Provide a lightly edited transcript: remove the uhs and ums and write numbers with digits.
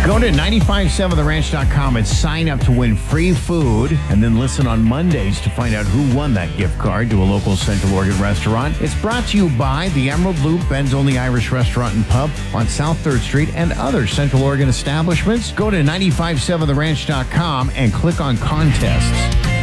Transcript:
Go to 957theranch.com and sign up to win free food, and then listen on Mondays to find out who won that gift card to a local Central Oregon restaurant. It's brought to you by the Emerald Loop, Ben's Only Irish Restaurant and Pub on South 3rd Street, and other Central Oregon establishments. Go to 957theranch.com and click on contests.